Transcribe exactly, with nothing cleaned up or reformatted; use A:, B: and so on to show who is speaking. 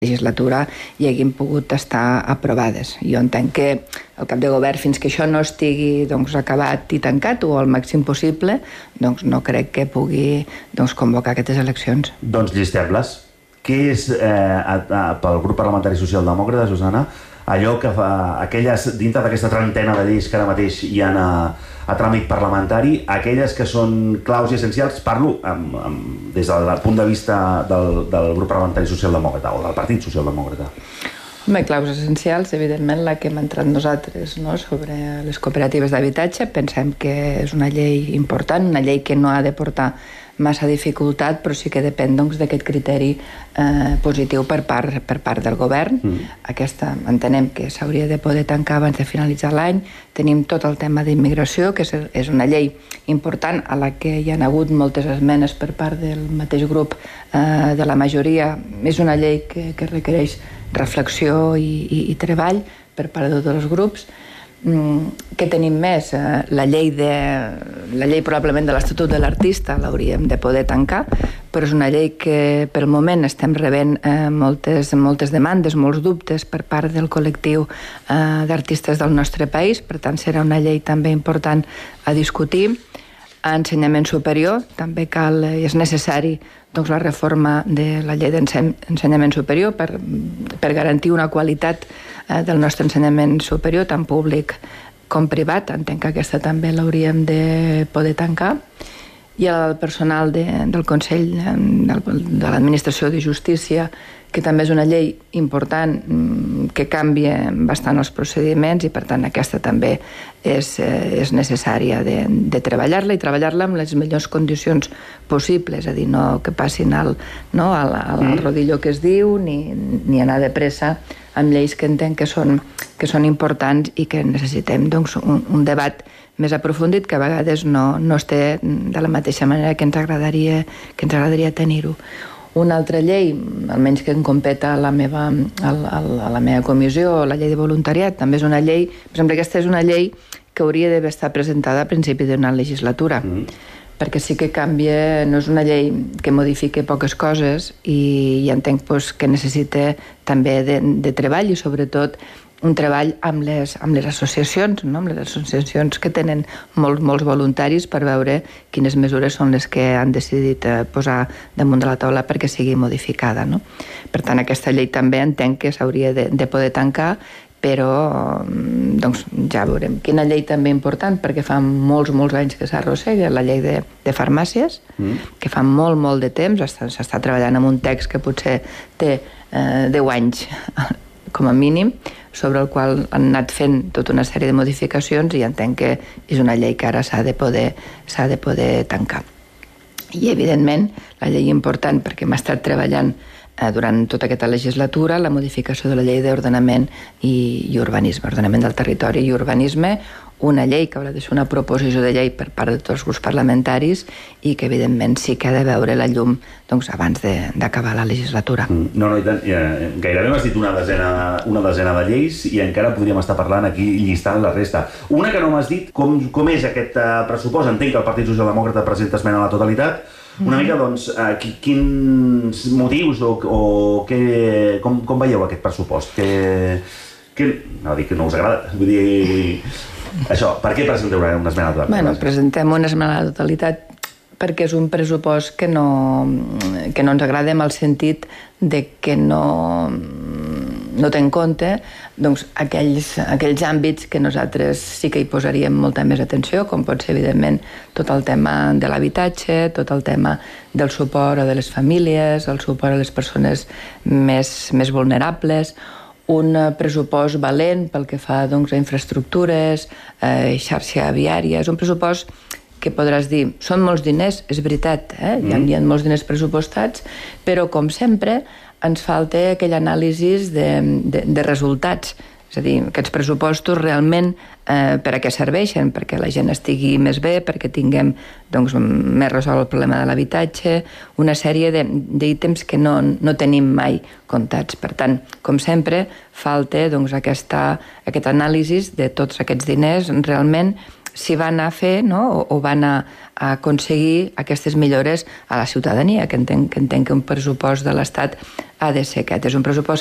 A: legislatura hi haguin pogut estar aprovades. Jo entenc que el cap de govern, fins que això no estigui doncs, acabat i tancat o al màxim possible, doncs no crec que pugui doncs, convocar aquestes eleccions.
B: Doncs llistem-les. Què és, eh, a, a, pel grup parlamentari socialdemòcrata, Susana, allò que fa aquelles, dintre d'aquesta trentena de lleis que ara mateix hi ha a, a tràmit parlamentari, aquelles que són claus i essencials, parlo amb, amb, des del punt de vista del, del grup parlamentari socialdemòcrata o del Partit Socialdemòcrata?
A: Home, claus essencials, evidentment, la que hem entrat nosaltres, no?, sobre les cooperatives d'habitatge. Pensem que és una llei important, una llei que no ha de portar massa dificultat, però sí que depèn doncs, d'aquest criteri eh, positiu per part, per part del govern. Mm. Aquesta entenem que s'hauria de poder tancar abans de finalitzar l'any. Tenim tot el tema d'immigració, que és, és una llei important a la que hi ha hagut moltes esmenes per part del mateix grup eh, de la majoria. És una llei que, que requereix reflexió i, i, i treball per part de tots els grups. Què tenim més? La llei, de, la llei probablement de l'Estatut de l'Artista l'hauríem de poder tancar, però és una llei que pel moment estem rebent eh, moltes, moltes demandes, molts dubtes per part del col·lectiu eh, d'artistes del nostre país, per tant serà una llei també important a discutir. A ensenyament superior també cal i és necessari doncs, la reforma de la llei d'ensenyament superior per, per garantir una qualitat eh, del nostre ensenyament superior, tant públic com privat. Entenc que aquesta també l'hauríem de poder tancar. I el personal de, del Consell de, de l'Administració de Justícia, que també és una llei important que canvia bastant els procediments i per tant aquesta també és, és necessària de, de treballar-la i treballar-la amb les millors condicions possibles, és a dir, no que passin al, no, al, al rodillo que es diu ni, ni anar de pressa amb lleis que entenc que són, que són importants i que necessitem doncs, un, un debat més aprofundit que a vegades no, no es té de la mateixa manera que ens agradaria, que ens agradaria tenir-ho. Una altra llei, almenys que em competa a la meva, a, a, a la meva comissió, la llei de voluntariat, també és una llei, per exemple, aquesta és una llei que hauria d'haver estat presentada a principi d'una legislatura, mm. perquè sí que canvia, no és una llei que modifique poques coses i, i entenc pues, que necessita també de, de treball i sobretot un treball amb les, amb les associacions, no? amb les associacions que tenen molts, molts voluntaris per veure quines mesures són les que han decidit eh, posar damunt de la taula perquè sigui modificada. No? Per tant, aquesta llei també entenc que s'hauria de, de poder tancar, però doncs, ja veurem. Quina llei també important, perquè fa molts, molts anys que s'arrossega, la llei de, de farmàcies, mm. que fa molt, molt de temps, s'està treballant en un text que potser té eh, deu anys com a mínim, sobre el qual han anat fent tota una sèrie de modificacions i entenc que és una llei que ara s'ha de poder, s'ha de poder tancar. I, evidentment, la llei important, perquè hem estat treballant eh, durant tota aquesta legislatura, la modificació de la llei d'ordenament i, i urbanisme, ordenament del territori i urbanisme, una llei que haurà de ser una proposició de llei per part de tots els grups parlamentaris i que, evidentment, sí que ha de veure la llum doncs, abans d'acabar la legislatura.
B: No, no, i tant. Gairebé m'has dit una desena, una desena de lleis i encara podríem estar parlant aquí llistant la resta. Una que no m'has dit, com, com és aquest uh, pressupost? Entenc que el Partit Socialdemòcrata presenta esmena a la totalitat. Una mica, doncs, uh, quins motius o, o que, com, com veieu aquest pressupost? Que, que, no dic que no us agrada, vull dir... Això, per què presenteu una esmena a la totalitat?
A: Bueno, presentem una esmena a la totalitat perquè és un pressupost que no, que no ens agrada en el sentit de que no, no té en compte doncs, aquells, aquells àmbits que nosaltres sí que hi posaríem molta més atenció, com pot ser, evidentment, tot el tema de l'habitatge, tot el tema del suport a les famílies, el suport a les persones més, més vulnerables, un pressupost valent pel que fa doncs, a infraestructures, eh, xarxa viària. És un pressupost que podràs dir, són molts diners, és veritat, eh? hi, ha, hi ha molts diners pressupostats, però com sempre ens falta aquell anàlisi de, de, de resultats. És a dir, aquests pressupostos realment eh, per a què serveixen? Perquè la gent estigui més bé, perquè tinguem doncs, més resolt el problema de l'habitatge, una sèrie d'ítems que no, no tenim mai comptats. Per tant, com sempre, falta doncs, aquesta, aquest anàlisi de tots aquests diners realment si van a fer, no? o, o van a, a aconseguir aquestes millores a la ciutadania, que entenc, que entenc que un pressupost de l'Estat ha de ser aquest. És un pressupost